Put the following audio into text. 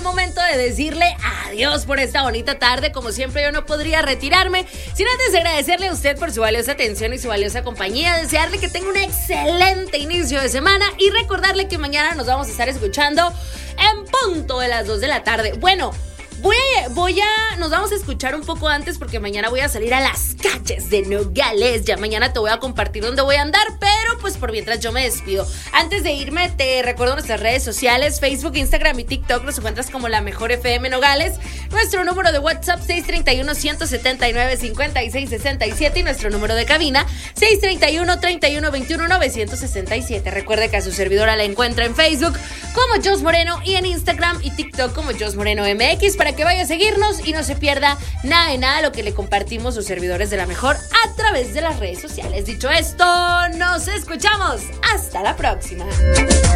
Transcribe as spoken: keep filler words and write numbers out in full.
momento de decirle adiós por esta bonita tarde. Como siempre, yo no podría retirarme sin antes agradecerle a usted por su valiosa atención y su valiosa compañía, desearle que tenga un excelente inicio de semana y recordarle que mañana nos vamos a estar escuchando en punto de las dos de la tarde. Bueno, Voy a, voy a, nos vamos a escuchar un poco antes porque mañana voy a salir a las calles de Nogales. Ya mañana te voy a compartir dónde voy a andar, pero pues por mientras yo me despido. Antes de irme, te recuerdo nuestras redes sociales, Facebook, Instagram y TikTok. Nos encuentras como La Mejor F M Nogales. Nuestro número de WhatsApp seis tres uno, uno siete nueve, cinco seis seis siete y nuestro número de cabina seis tres uno, tres uno dos uno, nueve seis siete. Recuerde que a su servidora la encuentra en Facebook como Jos Moreno y en Instagram y TikTok como Jos Moreno M X para que vaya a seguirnos y no se pierda nada de nada lo que le compartimos sus servidores de La Mejor a través de las redes sociales. Dicho esto, nos escuchamos. Hasta la próxima.